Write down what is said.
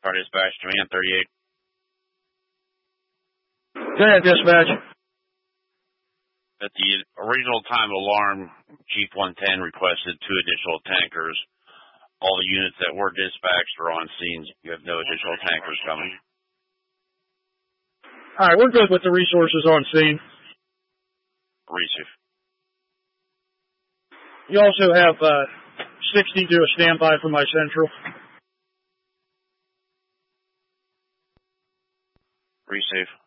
Car dispatch, command 38. Go ahead, dispatch. At the original time of alarm, Chief 110 requested 2 additional tankers. All the units that were dispatched are on scene. You have no additional tankers coming. All right, we're good with the resources on scene. Receive. You also have 60 do a standby for my central. Receive.